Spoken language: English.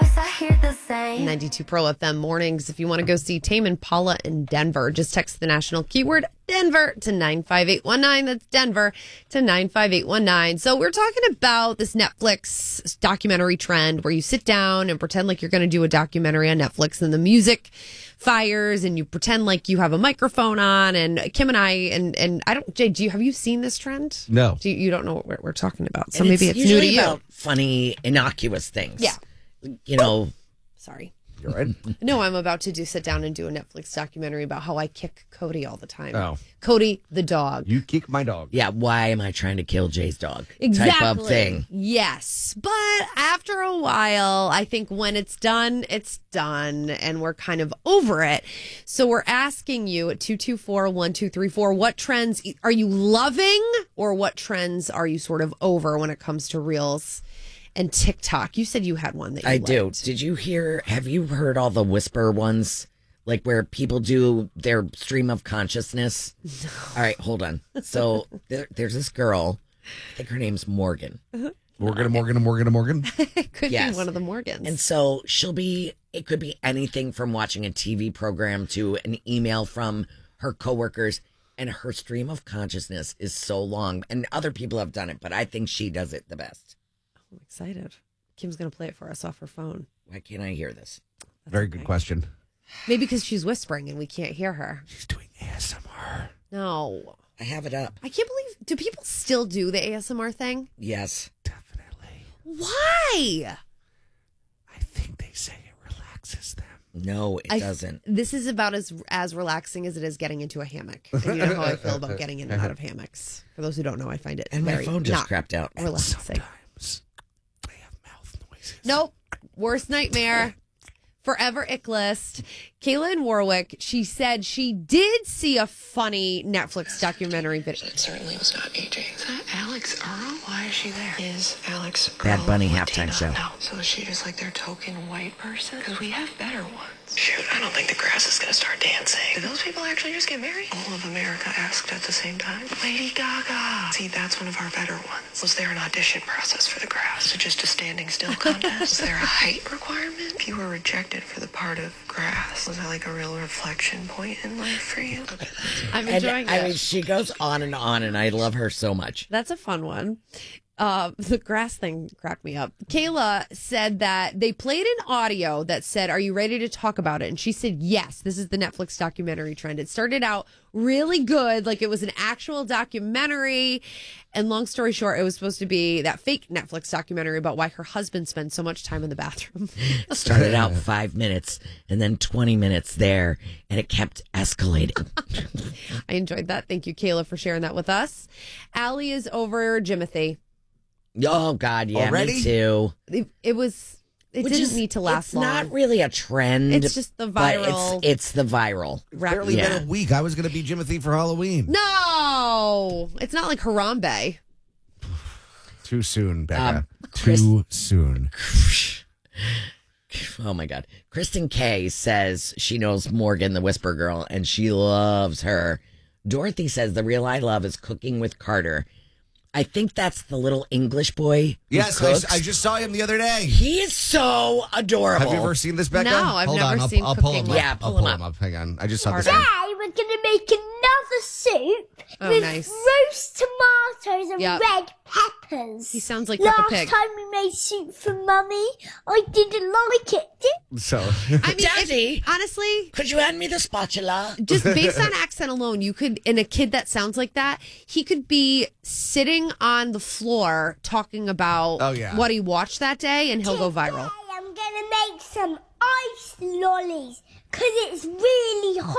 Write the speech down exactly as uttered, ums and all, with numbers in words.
Yes, I hear the same. ninety-two Pro F M mornings. If you want to go see Tame Impala in Denver, just text the national keyword Denver to nine five eight one nine. That's Denver to nine five eight one nine. So we're talking about this Netflix documentary trend where you sit down and pretend like you're going to do a documentary on Netflix, and the music fires and you pretend like you have a microphone on. And Kim and I, and, and I don't, Jay, do you, have you seen this trend? No. Do you, you don't know what we're, we're talking about. So And maybe it's, new to usually you. about funny, innocuous things. Yeah. You know. Sorry. You're right. No, I'm about to do sit down and do a Netflix documentary about how I kick Cody all the time. Oh. Cody the dog. You kick my dog. Yeah, why am I trying to kill Jay's dog? Exactly. Type of thing. Yes. But after a while, I think when it's done, it's done, and we're kind of over it. So we're asking you at two two four, one two three four, what trends are you loving, or what trends are you sort of over when it comes to Reels and TikTok? You said you had one that you I liked. do. Did you hear, have you heard all the whisper ones? Like where people do their stream of consciousness? No. All right, hold on. So there, there's this girl, I think her name's Morgan. Morgan, Morgan, Morgan, Morgan. It could Yes. be one of the Morgans. And so she'll be, it could be anything from watching a T V program to an email from her coworkers. And her stream of consciousness is so long. And other people have done it, but I think she does it the best. I'm excited. Kim's going to play it for us off her phone. Why can't I hear this? That's Very okay. good question. Maybe because she's whispering and we can't hear her. She's doing A S M R. No. I have it up. I can't believe, do people still do the A S M R thing? Yes. Definitely. Why? I think they say it relaxes them. No, it I- doesn't. This is about as as relaxing as it is getting into a hammock. And you know how I feel about getting in and out of hammocks. For those who don't know, I find it And my very phone just not crapped out. relaxing. Sometimes they have mouth noises. Nope. Worst nightmare. Forever ick list. Kayla in Warwick, she said she did see a funny Netflix documentary video. It certainly was not A J. Is that Alex Earl? Why is she there? Is Alex Bad Earl Bunny Latina? halftime show. No. So is she just like their token white person? Because we have better ones. Shoot, I don't think the grass is going to start dancing. Did those people actually just get married? All of America asked at the same time. Lady Gaga. See, that's one of our better ones. Was there an audition process for the grass? Is it just a standing still contest? Is there a height requirement? If you were rejected for the part of grass, was that like a real reflection point in life for you? Okay. I'm And, enjoying it. I mean, she goes on and on, and I love her so much. That's a fun one. Uh, the grass thing cracked me up. Kayla said that they played an audio that said, "Are you ready to talk about it?" And she said, yes, this is the Netflix documentary trend. It started out really good, like it was an actual documentary. And long story short, it was supposed to be that fake Netflix documentary about why her husband spends so much time in the bathroom. Started out five minutes and then twenty minutes there, and it kept escalating. I enjoyed that. Thank you, Kayla, for sharing that with us. Allie is over Jimothy. Oh, God, yeah, Already? me too. It, it was, it Which didn't is- need to last it's long. not really a trend. It's just the but viral- It's, it's the viral. Rap- Barely Yeah. been a week. I was going to be Jimothy for Halloween. No, it's not like Harambe. Too soon, Becca. Um, Chris- Too soon. Oh, my God. Kristen Kay says she knows Morgan, the Whisper Girl, and she loves her. Dorothy says the real I love is cooking with Carter. I think that's the little English boy who Yes, I, cooks. I just saw him the other day. He is so adorable. Have you ever seen this, Becca? No, I've Hold never on, I'll, seen I'll pull Cooking him with- up. Yeah, I'll pull pull him him up. up. Hang on. I just saw this. Carter. Today we're going to make another soup Oh, with nice. roast tomatoes and Yep. red peppers. He sounds like Peppa Last Pig. time we made soup for Mummy, I didn't like it. Did So, I mean, if- Daddy. honestly, Could you hand me the spatula? just based on accent alone, you could, in a kid that sounds like that, he could be sitting on the floor talking about Oh, yeah. what he watched that day, and he'll go viral. Today I'm going to make some ice lollies because it's really hot.